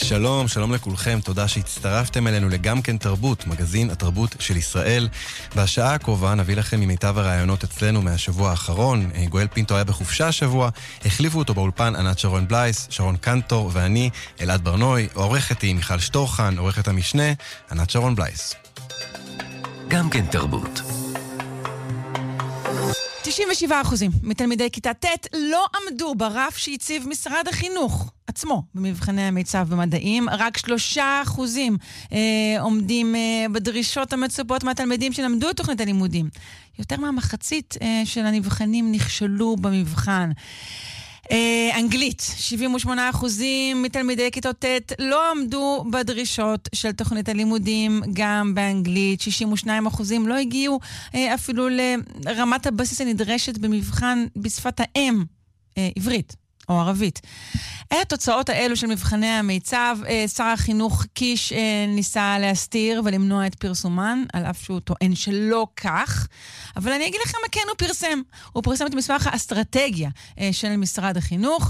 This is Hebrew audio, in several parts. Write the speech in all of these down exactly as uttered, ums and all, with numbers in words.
שלום, שלום לכולכם, תודה שהצטרפתם אלינו לגם כן תרבות, מגזין התרבות של ישראל. בשעה הקרובה נביא לכם ממיטב הרעיונות אצלנו מהשבוע האחרון. גואל פינטו היה בחופשה השבוע, החליפו אותו באולפן ענת שרון בלייס, שרון קנטור ואני, אלעד ברנוי. עורכת היא מיכל שטורחן, עורכת המשנה, ענת שרון בלייס. גם כן תרבות. תשעים ושבעה אחוזים מתלמידי כיתה ט' לא עמדו ברף שהציב משרד החינוך עצמו במבחני המיצב במדעים. רק שלושה אחוזים אה, עומדים אה, בדרישות המצופות מהתלמידים שלמדו את תוכנית הלימודים. יותר מהמחצית אה, של הנבחנים נכשלו במבחן. Uh, אנגלית, שבעים ושמונה אחוזים מתלמידי כיתות ט' לא עמדו בדרישות של תוכנית הלימודים, גם באנגלית. שישים ושניים אחוזים לא הגיעו uh, אפילו לרמת הבסיס הנדרשת במבחן בשפת האם, uh, עברית או ערבית. את התוצאות האלו של מבחני המיצב, שר החינוך קיש ניסה להסתיר ולמנוע את פרסומן, על אף שהוא טוען שלא כך. אבל אני אגיד לכם מה כן הוא פרסם. הוא פרסם את מסמך האסטרטגיה של משרד החינוך.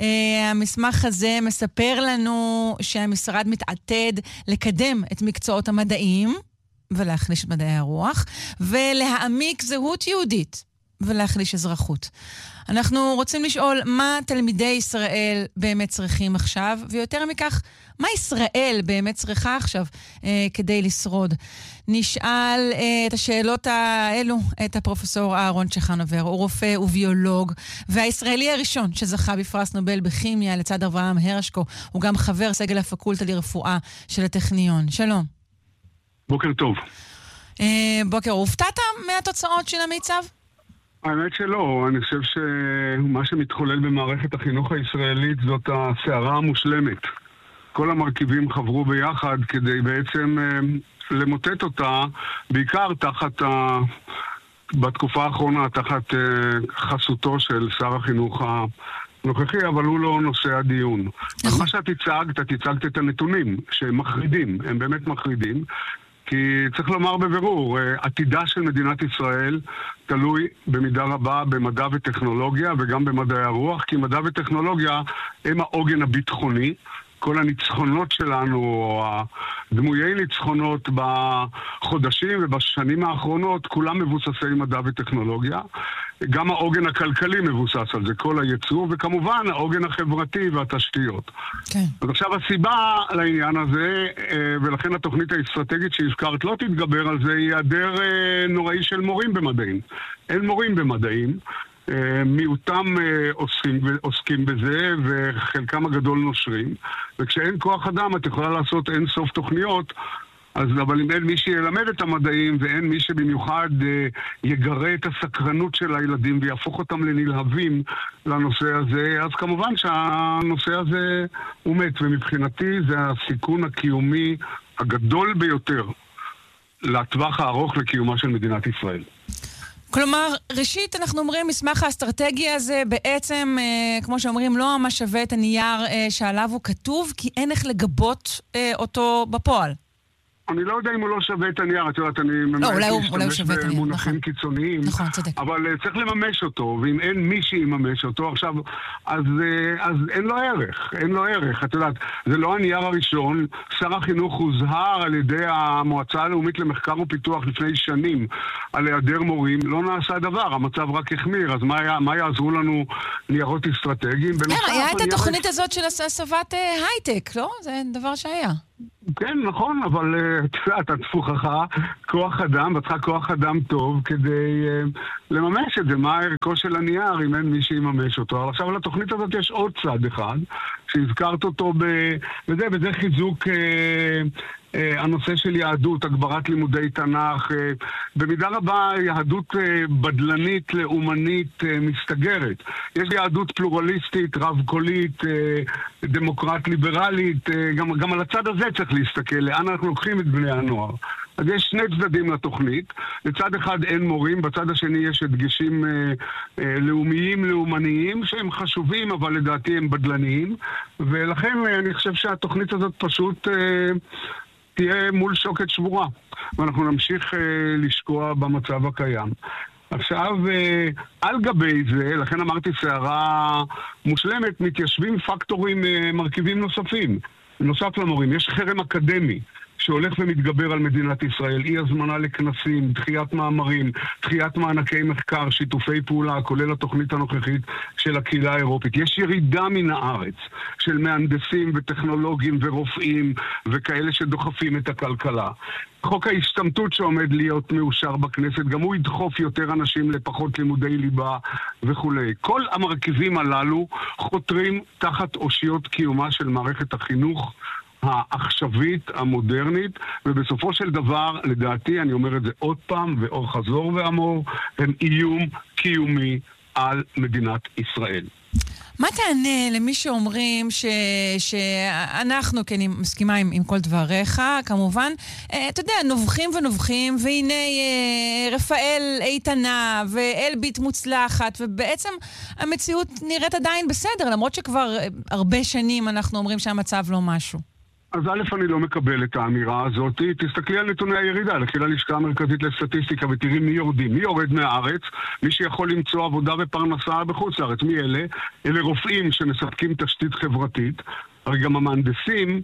המסמך הזה מספר לנו שהמשרד מתעתד לקדם את מקצועות המדעים, ולהחליש את מדעי הרוח, ולהעמיק זהות יהודית, ולהחליש אזרחות. אנחנו רוצים לשאול מה תלמידי ישראל באמת צריכים עכשיו, ויותר מכך, מה ישראל באמת צריכה עכשיו אה, כדי לשרוד. נשאל אה, את השאלות האלו את הפרופסור אהרון צ'חנובר, הוא רופא וביולוג, והישראלי הראשון שזכה בפרס נובל בכימיה לצד אברהם הרשקו, הוא גם חבר סגל הפקולטה לרפואה של הטכניון. שלום. בוקר טוב. אה, בוקר, הופתעת מהתוצאות של המיצב? האמת שלא, אני חושב שמה שמתחולל במערכת החינוך הישראלית זאת הסערה המושלמת. כל המרכיבים חברו ביחד כדי בעצם למוטט אותה, בעיקר תחת ה... בתקופה האחרונה, תחת חסותו של שר החינוך הנוכחי, אבל הוא לא נושא הדיון. אז מה שאת הצגת, את הצגת את הנתונים שהם מחרידים, הם באמת מחרידים. כי צריך לומר בבירור, עתידה של מדינת ישראל תלוי במידה רבה במדע וטכנולוגיה וגם במדעי הרוח, כי מדע וטכנולוגיה הם העוגן הביטחוני. כל הניצחונות שלנו, או הדמויי ניצחונות בחודשים ובשנים האחרונות, כולם מבוססי מדע וטכנולוגיה. גם העוגן הכלכלי מבוסס על זה, כל הייצור, וכמובן העוגן החברתי והתשתיות. כן. אז עכשיו הסיבה לעניין הזה, ולכן התוכנית האסטרטגית שהזכרת לא תתגבר על זה, היא היעדר נוראי של מורים במדעים. אין מורים במדעים. מיעוטם עוסקים, עוסקים בזה וחלקם הגדול נושרים, וכשאין כוח אדם את יכולה לעשות אין סוף תוכניות, אז אבל אם אין מי שילמד את המדעים ואין מי שבמיוחד יגרה את הסקרנות של הילדים ויהפוך אותם לנלהבים לנושא הזה, אז כמובן שהנושא הזה הוא מת, ומבחינתי זה הסיכון הקיומי הגדול ביותר לטווח הארוך לקיומה של מדינת ישראל. כלומר, ראשית אנחנו אומרים, מסמך האסטרטגיה הזה בעצם, אה, כמו שאומרים, לא ממש שווה את הנייר אה, שעליו הוא כתוב, כי אין איך לגבות אה, אותו בפועל. אני לא יודע אם הוא לא שווה את הנייר, את יודעת, אני ממש להשתמש במונחים קיצוניים, נכון, צודק. אבל צריך לממש אותו, ואם אין מי שיממש אותו עכשיו, אז, אז אין לו ערך, אין לו ערך, את יודעת, זה לא הנייר הראשון, שר החינוך הוזהר על ידי המועצה הלאומית למחקר ופיתוח לפני שנים על היעדר מורים, לא נעשה דבר, המצב רק החמיר, אז מה, מה יעזרו לנו ניירות אסטרטגיים? היה את התוכנית הזאת של הסבת הייטק, לא? זה דבר שהיה. כן, נכון, אבל את התפוחכה, כוח אדם, וצריכה כוח אדם טוב כדי uh, לממש את זה. מה הערכו של הנייר אם אין מי שיממש אותו? אבל עכשיו לתוכנית הזאת יש עוד צד אחד, שהזכרת אותו בזה, וזה חיזוק uh, uh, הנושא של יהדות, הגברת לימודי תנ"ך, uh, במידה רבה יהדות uh, בדלנית, לאומנית, uh, מסתגרת. יש יהדות פלורליסטית, רב-קולית, uh, דמוקרט ליברלית, uh, גם, גם על הצד הזה צריך להסתכל, לאן אנחנו לוקחים את בני הנוער. אז יש שני צדדים לתוכנית, בצד אחד אין מורים, בצד השני יש הדגשים אה, אה, לאומיים, לאומניים, שהם חשובים, אבל לדעתי הם בדלניים, ולכן אה, אני חושב שהתוכנית הזאת פשוט אה, תהיה מול שוקת שבורה, ואנחנו נמשיך אה, לשקוע במצב הקיים. עכשיו, אה, על גבי זה, לכן אמרתי סערה מושלמת, מתיישבים פקטורים, אה, מרכיבים נוספים. נוסף למורים, יש חרם אקדמי שהולך ומתגבר על מדינת ישראל, אי הזמנה לכנסים, דחיית מאמרים, דחיית מענקי מחקר, שיתופי פעולה, כולל התוכנית הנוכחית של הקהילה האירופית. יש ירידה מן הארץ של מהנדסים וטכנולוגים ורופאים וכאלה שדוחפים את הכלכלה. חוק ההשתמטות שעומד להיות מאושר בכנסת, גם הוא ידחוף יותר אנשים לפחות לימודי ליבה וכו'. כל המרכיבים הללו חותרים תחת אושיות קיומה של מערכת החינוך העכשווית, המודרנית, ובסופו של דבר, לדעתי, אני אומר את זה עוד פעם, ואור חזור ואמור, הם איום קיומי על מדינת ישראל. מה תענה למי שאומרים ש... שאנחנו, כי אני מסכימה עם, עם כל דבריך, כמובן, אתה יודע, נובחים ונובחים, והנה רפאל איתנה ואלביט מוצלחת, ובעצם המציאות נראית עדיין בסדר, למרות שכבר הרבה שנים אנחנו אומרים שהמצב לא משהו. אז א', אני לא מקבל את האמירה הזאת. תסתכלי על נתוני הירידה, לכי ללשכה המרכזית לסטטיסטיקה ותראי מי יורדים. מי יורד מהארץ? מי שיכול למצוא עבודה ופרנסה בחוץ לארץ. מי אלה? אלה רופאים שמספקים תשתית חברתית. הרי גם המהנדסים,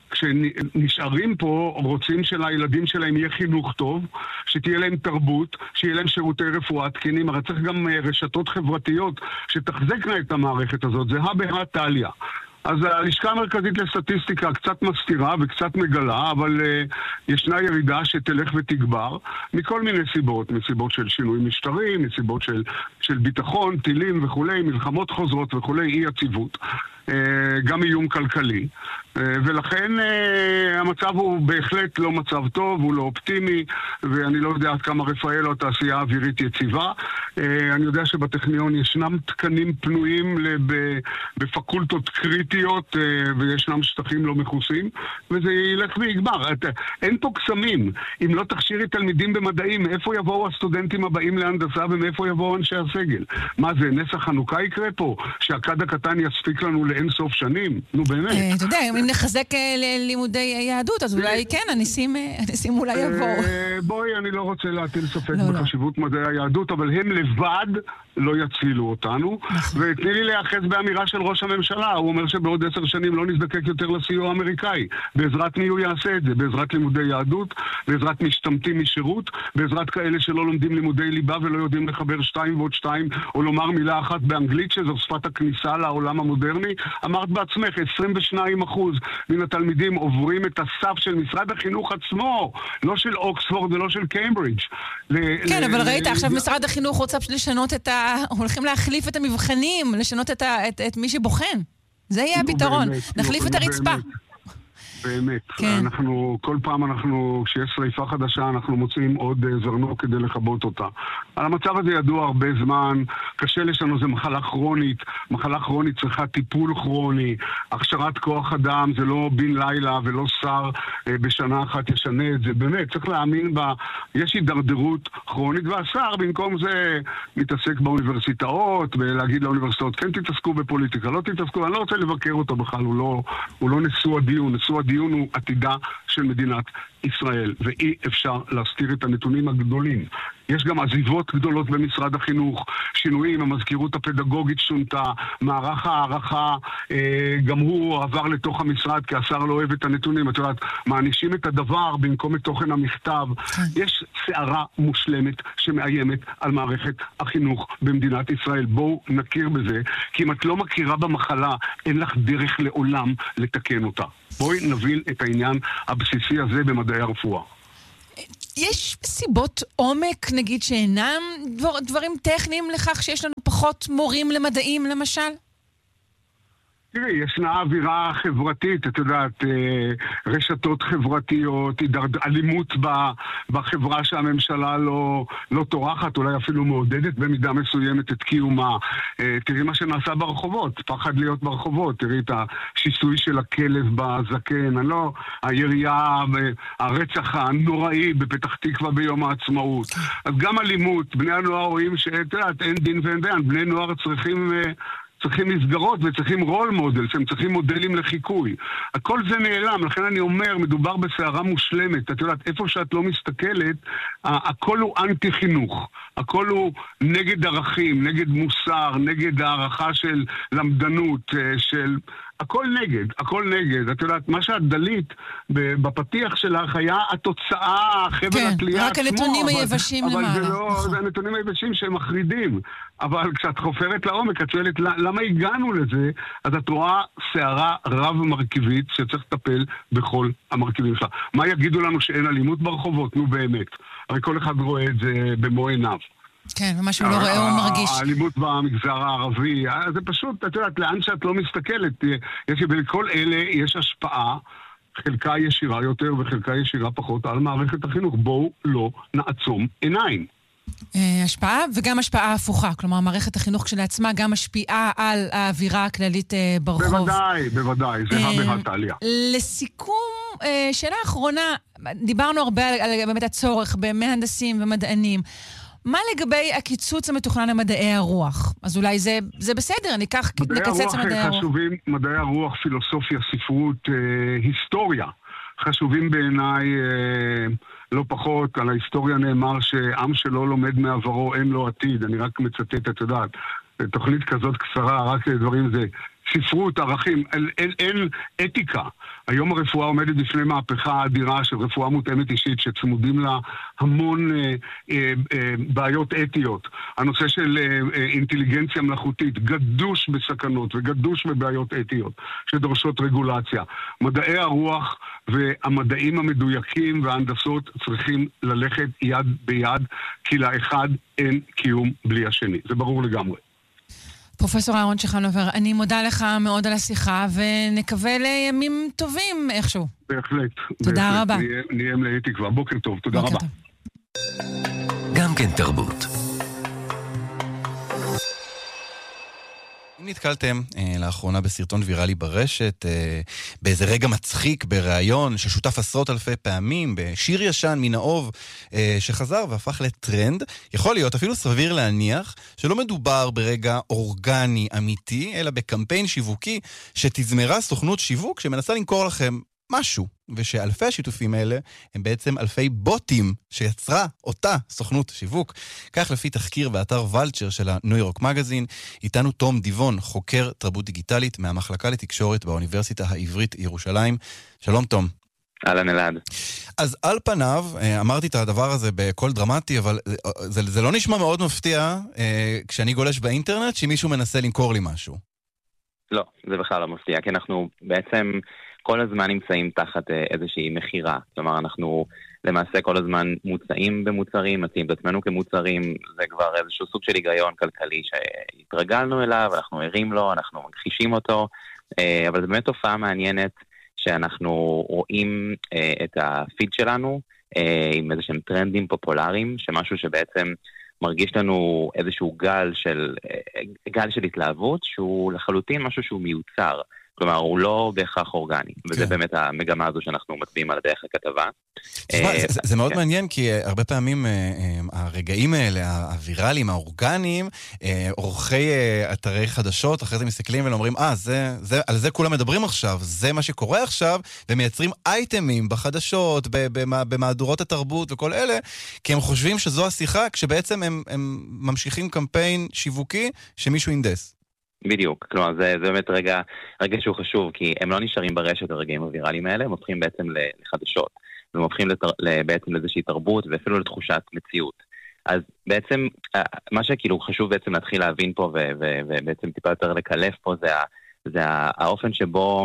כשנשארים פה, רוצים שלילדים שלהם יהיה חינוך טוב, שתהיה להם תרבות, שיהיה להם שירותי רפואה תקינים. הרי צריך גם רשתות חברתיות שתחזקנה את המערכת הזאת. זה הא תליא. אז הלשכה המרכזית לסטטיסטיקה קצת מסתירה וקצת מגלה, אבל uh, ישנה ירידה שתלך ותגבר מכל מיני סיבות, מסיבות של שינוי משטרי, מסיבות של, של ביטחון, טילים וכולי, מלחמות חוזרות וכולי, אי יציבות, uh, גם איום כלכלי. Uh, ולכן uh, המצב הוא בהחלט לא מצב טוב, הוא לא אופטימי, ואני לא יודע עד כמה רפאל או התעשייה האווירית יציבה. Uh, אני יודע שבטכניון ישנם תקנים פנויים לב, בפקולטות קריטיות, uh, וישנם שטחים לא מכוסים, וזה ילך ויגבר. את, אין פה קסמים. אם לא תכשירי תלמידים במדעים, מאיפה יבואו הסטודנטים הבאים להנדסה ומאיפה יבואו אנשי הסגל? מה זה, נס החנוכה יקרה פה? שהכד הקטן יספיק לנו לאין סוף שנים? נו באמת. אתה יודע, אם נחזק לימודי יהדות, אז אולי כן, הניסים אולי יבואו. בואי, אני לא רוצה להטיל ספק בחשיבות מדעי היהדות, אבל הם לבד לא יצילו אותנו. ותני לי להיאחז באמירה של ראש הממשלה, הוא אומר שבעוד עשר שנים לא נזדקק יותר לסיוע האמריקאי. בעזרת מי הוא יעשה את זה? בעזרת לימודי יהדות, בעזרת משתמטים משירות, בעזרת כאלה שלא לומדים לימודי ליבה ולא יודעים לחבר שתיים ועוד שתיים, או לומר מילה אחת באנגלית, שזו שפת הכניסה לעולם המודרני. אמרת בעצמך, עשרים ושניים אחוז מן התלמידים עוברים את הסף של משרד החינוך עצמו, לא של אוקספורד ולא של קיימברידג'. כן, אבל ראית, עכשיו משרד החינוך רוצה לשנות את ה... הולכים להחליף את המבחנים, לשנות את מי שבוחן. זה יהיה הפתרון. נחליף את הרצפה. באמת. כן. אנחנו, כל פעם אנחנו, כשיש שריפה חדשה, אנחנו מוצאים עוד זרנוק כדי לכבות אותה. על המצב הזה ידוע הרבה זמן, קשה לשנו, זה מחלה כרונית, מחלה כרונית צריכה טיפול כרוני, הכשרת כוח אדם, זה לא בן לילה ולא שר אה, בשנה אחת ישנה את זה. באמת, צריך להאמין בה, יש הידרדרות כרונית, והשר במקום זה מתעסק באוניברסיטאות, ולהגיד לאוניברסיטאות, כן תתעסקו בפוליטיקה, לא תתעסקו, אני לא רוצה לבקר אותו בכלל, הוא לא, הוא לא נשוא הדיון, נשוא הדיון הוא עתידה של מדינת ישראל, ואי אפשר להסתיר את הנתונים הגדולים. יש גם עזיבות גדולות במשרד החינוך, שינויים, המזכירות הפדגוגית שונתה, מערך הערכה, אה, גם הוא עבר לתוך המשרד, כי השר לא אוהב את הנתונים, את יודעת, מענישים את הדבר במקום את תוכן המכתב. יש סערה מושלמת שמאיימת על מערכת החינוך במדינת ישראל. בואו נכיר בזה, כי אם את לא מכירה במחלה, אין לך דרך לעולם לתקן אותה. בואי נבין את העניין הבסיסי הזה במדעי הרפואה. יש סיבות עומק, נגיד, שאינם דבר, דברים טכניים לכך שיש לנו פחות מורים למדעים, למשל? תראי, ישנה אווירה חברתית, את יודעת, רשתות חברתיות, אלימות בחברה שהממשלה לא, לא תורחת, אולי אפילו מעודדת במידה מסוימת את קיומה. תראי מה שנעשה ברחובות, פחד להיות ברחובות, תראי את השיסוי של הכלב בזקן, לא, הירייה, הרצח הנוראי בפתח תקווה ביום העצמאות. אז גם אלימות, בני הנוער רואים שאת יודעת, אין דין ואין דיין, בני נוער צריכים... צריכים מסגרות וצריכים רול מודלס, הם צריכים מודלים לחיקוי. הכל זה נעלם, לכן אני אומר, מדובר בסערה מושלמת. את יודעת, איפה שאת לא מסתכלת, הכל הוא אנטי חינוך. הכל הוא נגד ערכים, נגד מוסר, נגד הערכה של למדנות, של... הכל נגד, הכל נגד. את יודעת, מה שאת דלית בפתיח שלך היה התוצאה, חבל כן, התלייה רק עצמו. הנתונים אבל, היבשים אבל למעלה. אבל זה לא, נכון. זה הנתונים היבשים שהם מחרידים. אבל כשאת חופרת לעומק, את שואלת למה הגענו לזה, אז את רואה שערה רב מרכיבית שצריך לטפל בכל המרכיבים שלה. מה יגידו לנו שאין אלימות ברחובות? נו באמת. הרי כל אחד רואה את זה במו עיניו. כן, ומה שהוא לא רואה הוא מרגיש. האלימות במגזר הערבי, זה פשוט, את יודעת, לאן שאת לא מסתכלת, יש בכל אלה יש השפעה, חלקה ישירה יותר וחלקה ישירה פחות על מערכת החינוך. בואו לא נעצום עיניים. השפעה וגם השפעה הפוכה, כלומר מערכת החינוך כשלעצמה גם משפיעה על האווירה הכללית ברחוב. בוודאי, בוודאי, זה הבאת עליה. לסיכום, שאלה אחרונה, דיברנו הרבה על באמת הצורך במהנדסים ומדענים. מה לגבי הקיצוץ המתוכנן למדעי הרוח? אז אולי זה, זה בסדר, ניקח, נקצץ למדעי הרוח. חשובים, מדעי הרוח, פילוסופיה, ספרות, אה, היסטוריה. חשובים בעיניי אה, לא פחות. על ההיסטוריה נאמר שעם שלא לומד מעברו אין לו עתיד. אני רק מצטט, את יודעת, תוכנית כזאת קצרה, רק דברים זה ספרות, ערכים, אין, אין, אין אתיקה. היום הרפואה עומדת בפני מהפכה אדירה של רפואה מותאמת אישית שצמודים לה המון אה, אה, אה, בעיות אתיות. הנושא של אה, אינטליגנציה מלאכותית גדוש בסכנות וגדוש בבעיות אתיות שדורשות רגולציה. מדעי הרוח והמדעים המדויקים וההנדסות צריכים ללכת יד ביד, כי לאחד אין קיום בלי השני. זה ברור לגמרי. פרופסור אהרון צ'חנובר, אני מודה לך מאוד על השיחה, ונקווה לימים טובים איכשהו. בהחלט. תודה בהחלט. רבה. נהיה, נהיה מלאי תקווה. בוקר טוב. תודה בוקר רבה. טוב. גם כן תרבות. אם נתקלתם אה, לאחרונה בסרטון ויראלי ברשת, אה, באיזה רגע מצחיק בראיון ששותף עשרות אלפי פעמים, בשיר ישן מן האוב אה, שחזר והפך לטרנד, יכול להיות אפילו סביר להניח שלא מדובר ברגע אורגני אמיתי, אלא בקמפיין שיווקי שתזמרה סוכנות שיווק שמנסה למכור לכם משהו, ושאלפי השיתופים האלה הם בעצם אלפי בוטים שיצרה אותה סוכנות שיווק. כך לפי תחקיר באתר ולצ'ר של הניו יורק מגזין, איתנו תום דיבון, חוקר תרבות דיגיטלית מהמחלקה לתקשורת באוניברסיטה העברית ירושלים. שלום תום. אהלן אלעד. אז על פניו, אמרתי את הדבר הזה בקול דרמטי, אבל זה, זה לא נשמע מאוד מפתיע כשאני גולש באינטרנט שמישהו מנסה למכור לי משהו. לא, זה בכלל לא מפתיע, כי אנחנו בעצם כל הזמן נמצאים תחת איזושהי מחירה. כלומר, אנחנו למעשה כל הזמן מוצאים במוצרים, מציעים את עצמנו כמוצרים, זה כבר איזשהו סוג של היגיון כלכלי שהתרגלנו אליו, אנחנו ערים לו, אנחנו מכחישים אותו, אבל זו באמת תופעה מעניינת שאנחנו רואים את הפיד שלנו עם איזשהם טרנדים פופולריים, שמשהו שבעצם מרגיש לנו איזשהו גל של, גל של התלהבות, שהוא לחלוטין משהו שהוא מיוצר. כלומר, הוא לא בהכרח אורגני, וזה באמת המגמה הזו שאנחנו מצביעים על דרך הכתבה. תשמע, זה מאוד מעניין, כי הרבה פעמים הרגעים האלה, הוויראליים, האורגניים, עורכי אתרי חדשות, אחרי זה מסתכלים ואומרים, אה, על זה כולם מדברים עכשיו, זה מה שקורה עכשיו, ומייצרים אייטמים בחדשות, במהדורות התרבות וכל אלה, כי הם חושבים שזו השיחה, כשבעצם הם ממשיכים קמפיין שיווקי שמישהו ינדס. בדיוק, כלומר זה, זה באמת רגע, רגע שהוא חשוב, כי הם לא נשארים ברשת הרגעים הוויראליים האלה, הם הופכים בעצם לחדשות, והם הופכים לתר, בעצם לאיזושהי תרבות, ואפילו לתחושת מציאות. אז בעצם, מה שכאילו חשוב בעצם להתחיל להבין פה, ו, ו, ובעצם טיפה יותר לקלף פה, זה, ה, זה האופן שבו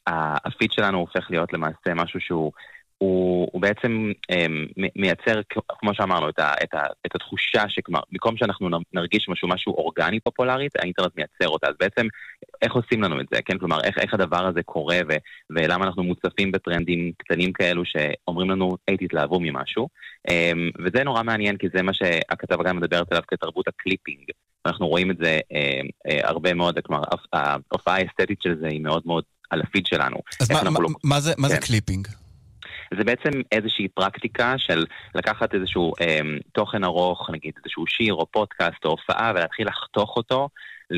הפיד שלנו הופך להיות למעשה משהו שהוא, הוא, הוא בעצם um, מייצר, כמו שאמרנו, את, ה, את, ה, את התחושה שבמקום שאנחנו נרגיש משהו, משהו אורגני פופולרית, האינטרנט מייצר אותה. אז בעצם, איך עושים לנו את זה? כן? כלומר, איך, איך הדבר הזה קורה, ו, ולמה אנחנו מוצפים בטרנדים קטנים כאלו שאומרים לנו, היי, תתלהבו ממשהו. Um, וזה נורא מעניין, כי זה מה שהכתבה גם מדברת עליו כתרבות הקליפינג. אנחנו רואים את זה um, uh, הרבה מאוד, כלומר, ההופעה האסתטית של זה היא מאוד מאוד על הפיד שלנו. אז מה, מה, לא... מה זה, מה כן. זה קליפינג? זה בעצם איזושהי פרקטיקה של לקחת איזשהו אה, תוכן ארוך, נגיד איזשהו שיר או פודקאסט או הופעה, ולהתחיל לחתוך אותו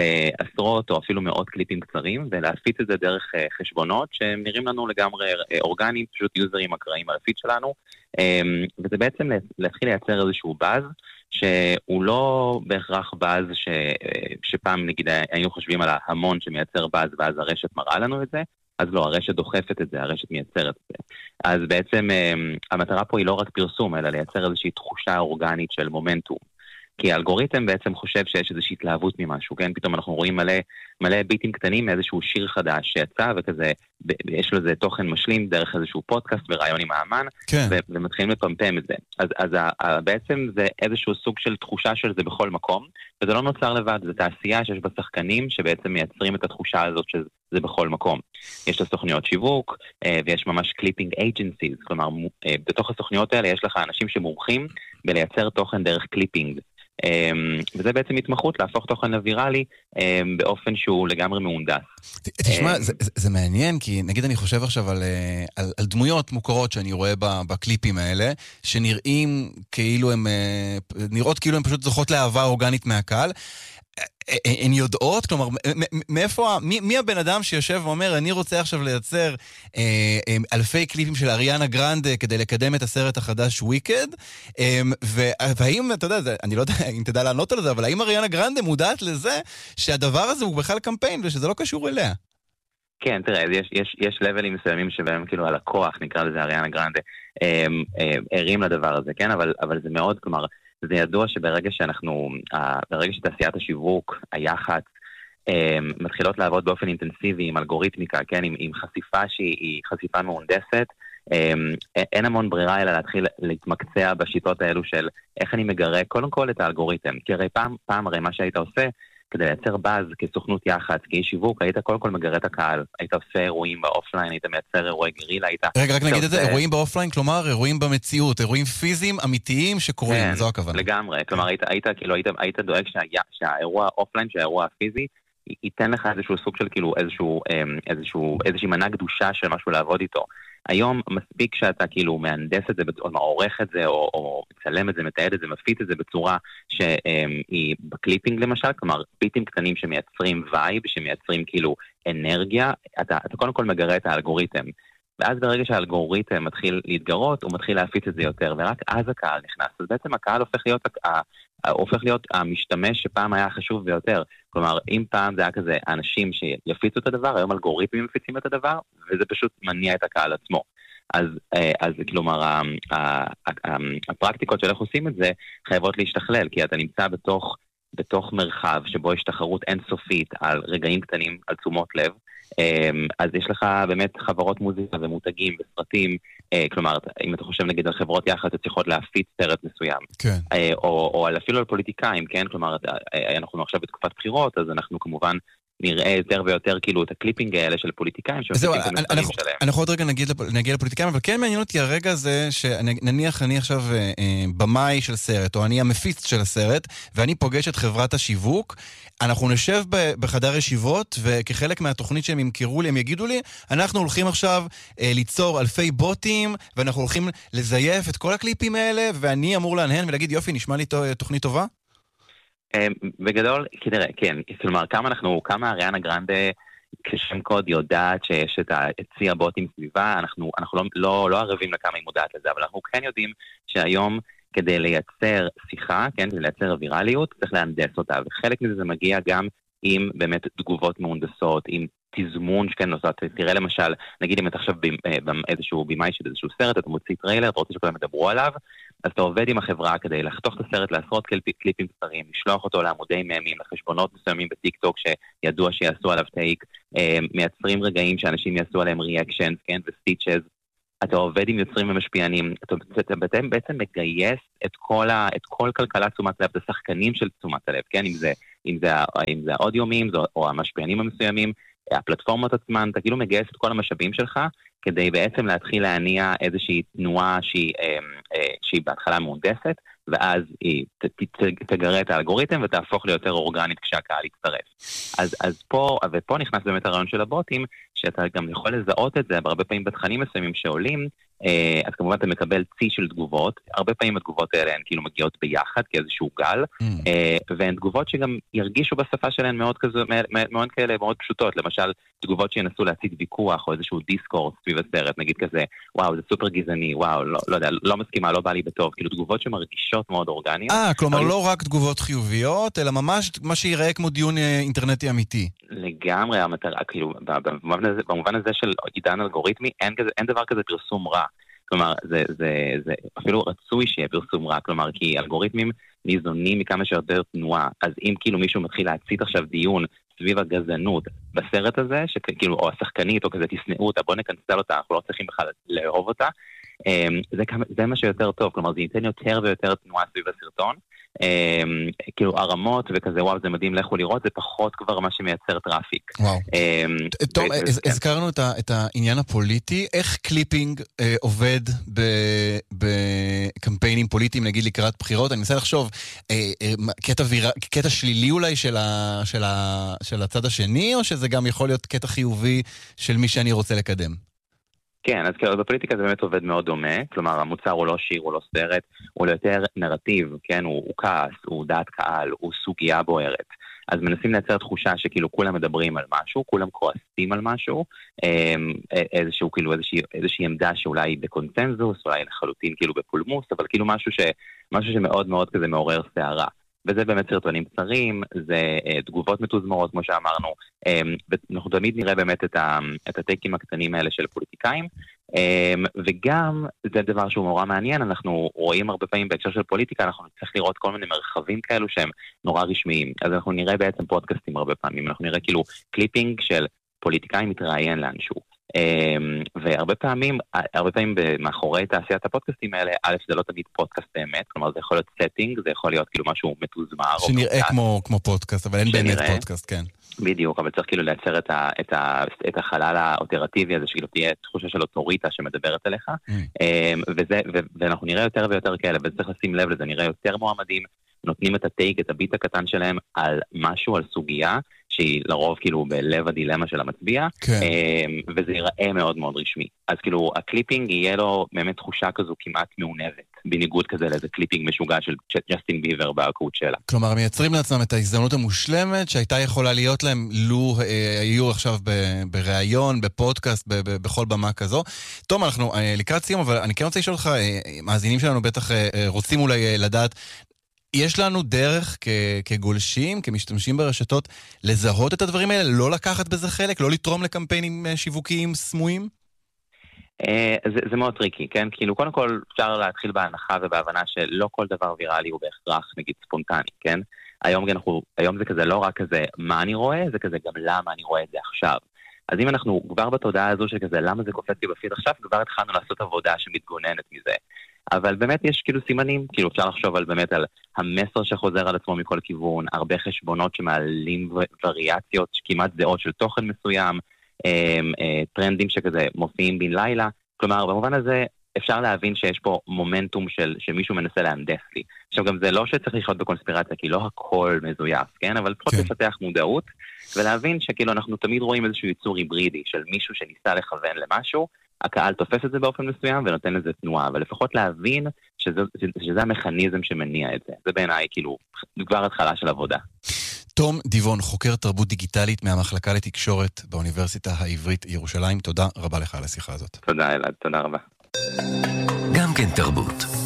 לעשרות או אפילו מאות קליפים קצרים, ולהפיץ את זה דרך אה, חשבונות שהם נראים לנו לגמרי אה, אורגניים, פשוט יוזרים אקראיים על הפיד שלנו, אה, וזה בעצם להתחיל לייצר איזשהו באז, שהוא לא בהכרח באז ש, שפעם נגיד היינו חושבים על ההמון שמייצר באז ואז הרשת מראה לנו את זה, אז לא, הרשת דוחפת את זה, הרשת מייצרת את זה. אז בעצם המטרה פה היא לא רק פרסום, אלא לייצר איזושהי תחושה אורגנית של מומנטום. כי האלגוריתם בעצם חושב שיש איזושהי התלהבות ממשהו, כן? פתאום אנחנו רואים מלא, מלא ביטים קטנים מאיזשהו שיר חדש שיצא, וכזה, יש לו איזה תוכן משלים דרך איזשהו פודקאסט ורעיון עם האמן, כן. ו- ומתחילים לפמפם את זה. אז, אז ה- ה- בעצם זה איזשהו סוג של תחושה של זה בכל מקום, וזה לא נוצר לבד, זה תעשייה שיש בה שחקנים שבעצם מייצרים את התחושה הזאת שזה בכל מקום. יש לסוכניות שיווק, ויש ממש קליפינג אייג'נסיז, כלומר, בתוך הסוכניות האלה יש לך אנשים שמומחים בלייצר תוכן דרך קליפינג. וזה בעצם התמחות להפוך תוכן לוויראלי באופן שהוא לגמרי מהונדס. תשמע, זה, זה מעניין, כי נגיד אני חושב עכשיו על, על, על דמויות מוכרות שאני רואה בקליפים האלה, שנראים כאילו הם, נראות כאילו הם פשוט זוכות לאהבה אורגנית מהקהל. הן יודעות? כלומר, מאיפה, מי, מי הבן אדם שיושב ואומר, אני רוצה עכשיו לייצר אה, אלפי קליפים של אריאנה גרנדה כדי לקדם את הסרט החדש וויקד, אה, והאם, אתה יודע, אני לא יודע אם תדע לענות על זה, אבל האם אריאנה גרנדה מודעת לזה שהדבר הזה הוא בכלל קמפיין ושזה לא קשור אליה? כן, תראה, יש, יש, יש לבלים מסוימים שבהם כאילו הלקוח, נקרא לזה אריאנה גרנדה, אה, אה, ערים לדבר הזה, כן? אבל, אבל זה מאוד, כלומר, זה ידוע שברגע שאנחנו, ברגע שתעשיית השיווק, היח"צ, מתחילות לעבוד באופן אינטנסיבי עם אלגוריתמיקה, כן, עם, עם חשיפה שהיא חשיפה מהונדסת, אין המון ברירה אלא להתחיל להתמקצע בשיטות האלו של איך אני מגרה קודם כל את האלגוריתם, כי הרי פעם, פעם הרי מה שהיית עושה, כדי לייצר באז כסוכנות יח"צ, כאיש שיווק, היית קודם כל מגרה את הקהל, היית עושה אירועים באופליין, היית מייצר אירועי גרילה, היית... רגע, רק נגיד את זה, אירועים באופליין, כלומר, אירועים במציאות, אירועים פיזיים, אמיתיים שקורים, זו הכוונה. לגמרי, כלומר, היית כאילו, היית דואג שהאירוע האופליין, שהאירוע הפיזי, ייתן לך איזשהו סוג של כאילו, איזשהו, איזושהי מנה קדושה של משהו לעבוד איתו. היום מספיק שאתה כאילו מהנדס את זה, או מעורך את זה, או, או מצלם את זה, מתעד את זה, מפיץ את זה בצורה שהיא בקליפינג למשל, כלומר ביטים קטנים שמייצרים וייב, שמייצרים כאילו אנרגיה, אתה, אתה קודם כל מגרה את האלגוריתם. ואז ברגע שהאלגוריתם מתחיל להתגרות, הוא מתחיל להפיץ את זה יותר, ורק אז הקהל נכנס. אז בעצם הקהל הופך להיות, הופך להיות המשתמש שפעם היה חשוב ביותר. כלומר, אם פעם זה היה כזה אנשים שיפיצו את הדבר, היום אלגוריתמים מפיצים את הדבר, וזה פשוט מניע את הקהל עצמו. אז, אז כלומר, הפרקטיקות של איך עושים את זה חייבות להשתכלל, כי אתה נמצא בתוך, בתוך מרחב שבו יש תחרות אינסופית על רגעים קטנים, על תשומות לב, אז יש לך באמת חברות מוזיקה ומותגים וסרטים, כלומר, אם אתה חושב נגיד על חברות יחד, אתה צריכות להפיץ סרט מסוים. כן. או, או אפילו על פוליטיקאים, כן? כלומר, אנחנו עכשיו בתקופת בחירות, אז אנחנו כמובן נראה יותר ויותר כאילו את הקליפינג האלה של פוליטיקאים שמפיצים את המסרים שלהם. אנחנו עוד רגע נגיע לפוליטיקאים, אבל כן מעניין אותי הרגע הזה שנניח אני עכשיו במאי של סרט, או אני המפיץ של הסרט, ואני פוגש את חברת השיווק, אנחנו נשב בחדר ישיבות, וכחלק מהתוכנית שהם ימכרו לי, הם יגידו לי, אנחנו הולכים עכשיו ליצור אלפי בוטים, ואנחנו הולכים לזייף את כל הקליפים האלה, ואני אמור להנהן ולהגיד, יופי, נשמע לי תוכנית טובה? בגדול, כנראה, כן, כלומר, כמה אנחנו, כמה אריאנה גרנדה כשם קוד יודעת שיש את הצי הבוטים סביבה, אנחנו, אנחנו לא, לא, לא ערבים לכמה היא מודעת לזה, אבל אנחנו כן יודעים שהיום כדי לייצר שיחה, כן, כדי לייצר ויראליות, צריך להנדס אותה, וחלק מזה זה מגיע גם עם באמת תגובות מהונדסות, עם תזמון, שכן, נוסעת, תראה למשל, נגיד אם אתה עכשיו באיזשהו בימאי של איזשהו סרט, אתה מוציא טריילר, אתה רוצה שכולם ידברו עליו, אז אתה עובד עם החברה כדי לחתוך את הסרט, לעשרות קליפים קצרים, לשלוח אותו לעמודי ממים, לחשבונות מסוימים בטיק טוק שידוע שיעשו עליו טייק, מייצרים רגעים שאנשים יעשו עליהם ריאקשנס, כן, וסטיצ'ז, אתה עובד עם יוצרים ומשפיענים, אתה, אתה בעצם מגייס את כל, ה, את כל כלכלת תשומת לב, את השחקנים של תשומת הלב, כן, אם זה, אם זה, אם זה האודיומים או המשפיענים המסוימים, הפלטפורמות עצמן, אתה כאילו מגייס את כל המשאבים שלך, כדי בעצם להתחיל להניע איזושהי תנועה שהיא, שהיא בהתחלה מהונדסת, ואז היא תגרה את האלגוריתם ותהפוך ליותר אורגנית כשהקהל יצטרף. אז, אז פה, ופה נכנס באמת הרעיון של הבוטים, שאתה גם יכול לזהות את זה, הרבה פעמים בתכנים מסוימים שעולים, אז כמובן אתה מקבל צי של תגובות, הרבה פעמים התגובות האלה הן כאילו מגיעות ביחד כאיזשהו גל, mm. והן תגובות שגם ירגישו בשפה שלהן מאוד, כזה, מאוד כאלה, מאוד פשוטות, למשל תגובות שינסו להציג ויכוח או איזשהו דיסקורס סביב הסרט, נגיד כזה, וואו זה סופר גזעני, וואו לא, לא יודע, לא מסכימה, לא בא לי בטוב, כאילו תגובות שמרגישות מאוד אורגניות. אה, כלומר אבל... לא רק תגובות חיוביות, אלא ממש מה שיראה כמו דיון אינטרנטי אמיתי. לגמרי, המטרה, כאילו, במובן הזה, במובן הזה של עידן אלגוריתמי, אין, כזה, אין דבר כזה פרסום רע. כלומר, זה, זה, זה אפילו רצוי שיהיה פרסום רע, כלומר, כי אלגוריתמים ניזונים מכמה שיותר תנועה, אז אם כאילו מישהו מתחיל להצית עכשיו דיון סביב הגזענות בסרט הזה, שכאילו, או השחקנית, או כזה תסנאו אותה, בוא נקנסל אותה, אנחנו לא צריכים בכלל לאהוב אותה, זה, זה מה שיותר טוב, כלומר, זה ייתן יותר ויותר תנועה סביב הסרטון, כאילו הרמות וכזה, וואו, זה מדהים, לכו לראות, זה פחות כבר מה שמייצר טראפיק. וואו. טוב, הזכרנו את העניין הפוליטי, איך קליפינג עובד בקמפיינים פוליטיים, נגיד לקראת בחירות? אני מנסה לחשוב, קטע שלילי אולי של הצד השני, או שזה גם יכול להיות קטע חיובי של מי שאני רוצה לקדם? כן, אז כאילו בפוליטיקה זה באמת עובד מאוד דומה, כלומר המוצר הוא לא שיר, הוא לא סרט, הוא לא יותר נרטיב, כן, הוא, הוא כעס, הוא דעת קהל, הוא סוגיה בוערת. אז מנסים לייצר תחושה שכאילו כולם מדברים על משהו, כולם כועסים על משהו, איזשהו כאילו איזושהי, איזושהי עמדה שאולי היא בקונצנזוס, אולי לחלוטין כאילו בפולמוס, אבל כאילו משהו, ש, משהו שמאוד מאוד כזה מעורר שערה. וזה באמת סרטונים קצרים, זה uh, תגובות מתוזמרות, כמו שאמרנו, um, ואנחנו תמיד נראה באמת את, ה, את הטייקים הקטנים האלה של פוליטיקאים, um, וגם זה דבר שהוא נורא מעניין, אנחנו רואים הרבה פעמים בהקשר של פוליטיקה, אנחנו צריך לראות כל מיני מרחבים כאלו שהם נורא רשמיים, אז אנחנו נראה בעצם פודקאסטים הרבה פעמים, אנחנו נראה כאילו קליפינג של פוליטיקאי מתראיין לאנשהו. והרבה פעמים, הרבה פעמים מאחורי תעשיית הפודקאסטים האלה, א' זה לא תמיד פודקאסט באמת, כלומר זה יכול להיות סטינג, זה יכול להיות כאילו משהו מתוזמר. שנראה כמו, כמו פודקאסט, אבל אין באמת פודקאסט, כן. בדיוק, אבל צריך כאילו לייצר את, ה, את, ה, את החלל האופרטיבי הזה, שכאילו תהיה תחושה של אוטוריטה שמדברת אליך, וזה, ו, ואנחנו נראה יותר ויותר כאלה, וצריך לשים לב לזה, נראה יותר מועמדים, נותנים את הטייק, את הביט הקטן שלהם על משהו, על סוגיה, שהיא לרוב כאילו בלב הדילמה של המצביע, כן. וזה ייראה מאוד מאוד רשמי. אז כאילו הקליפינג יהיה לו באמת תחושה כזו כמעט מעונבת, בניגוד כזה לאיזה קליפינג משוגע של ג'סטין ביבר בקואוצ'לה. כלומר, מייצרים לעצמם את ההזדמנות המושלמת שהייתה יכולה להיות להם לו היו עכשיו בראיון, בפודקאסט, בכל במה כזו. תום, אנחנו לקראת סיום, אבל אני כן רוצה לשאול לך, מאזינים שלנו בטח רוצים אולי לדעת, יש לנו דרך כ- כגולשים, כמשתמשים ברשתות, לזהות את הדברים האלה, לא לקחת בזה חלק, לא לתרום לקמפיינים שיווקיים סמויים? זה, זה מאוד טריקי, כן? כאילו, קודם כל אפשר להתחיל בהנחה ובהבנה שלא כל דבר ויראלי הוא בהכרח, נגיד, ספונטני, כן? היום, אנחנו, היום זה כזה לא רק כזה מה אני רואה, זה כזה גם למה אני רואה את זה עכשיו. אז אם אנחנו כבר בתודעה הזו שכזה למה זה קופץ לי בפיד עכשיו, כבר התחלנו לעשות עבודה שמתגוננת מזה. אבל באמת יש כאילו סימנים, כאילו אפשר לחשוב על באמת על המסר שחוזר על עצמו מכל כיוון, הרבה חשבונות שמעלים וריאציות כמעט זהות של תוכן מסוים, טרנדים שכזה מופיעים בין לילה, כלומר במובן הזה אפשר להבין שיש פה מומנטום של, שמישהו מנסה להנדס לי. עכשיו גם זה לא שצריך לחיות בקונספירציה, כי לא הכל מזויף, כן? אבל לפחות כן. לפתח מודעות, ולהבין שכאילו אנחנו תמיד רואים איזשהו ייצור היברידי של מישהו שניסה לכוון למשהו, הקהל תופס את זה באופן מסוים ונותן לזה תנועה, אבל לפחות להבין שזה, שזה המכניזם שמניע את זה. זה בעיניי כאילו כבר התחלה של עבודה. תום דיוון, חוקר תרבות דיגיטלית מהמחלקה לתקשורת באוניברסיטה העברית ירושלים, תודה רבה לך על השיחה הזאת. תודה אלעד, תודה רבה. גם כן תרבות.